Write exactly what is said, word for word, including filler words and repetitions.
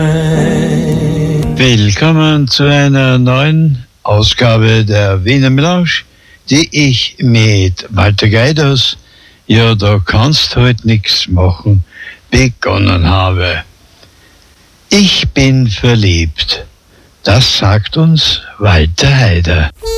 Willkommen zu einer neuen Ausgabe der Wiener Melange, die ich mit Walter Geiders, ja, da kannst halt nichts machen, begonnen habe. Ich bin verliebt, das sagt uns Walter Heider.